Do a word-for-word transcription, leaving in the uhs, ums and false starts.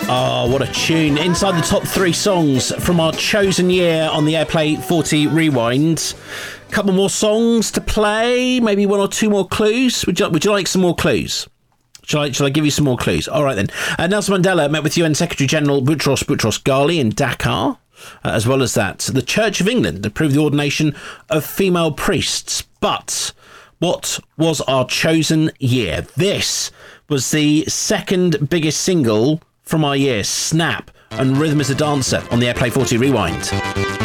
Oh, what a tune. Inside the top three songs from our chosen year on the Airplay forty Rewind. Couple more songs to play, maybe one or two more clues. Would you, would you like some more clues? Shall I, shall I give you some more clues? All right, then. Uh, Nelson Mandela met with U N Secretary-General Boutros Boutros-Ghali in Dakar. Uh, as well as that, the Church of England approved the ordination of female priests. But what was our chosen year? This was the second biggest single from our year, Snap and Rhythm is a Dancer on the Airplay forty Rewind.